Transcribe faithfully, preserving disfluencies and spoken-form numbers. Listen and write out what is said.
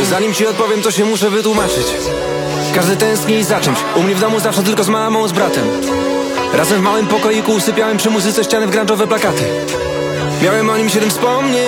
Zanim ci odpowiem, to się muszę wytłumaczyć. Każdy tęskni za czymś. U mnie w domu zawsze tylko z mamą, z bratem. Razem w małym pokoiku usypiałem przy muzyce ściany w grunge'owe plakaty. Miałem o nim siedem wspomnień.